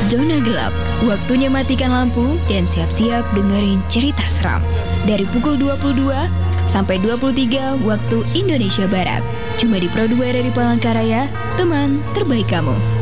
Zona Gelap, waktunya matikan lampu dan siap-siap dengerin cerita seram. Dari pukul 22 sampai 23 waktu Indonesia Barat. Cuma di Pro 2 dari Palangkaraya, teman terbaik kamu.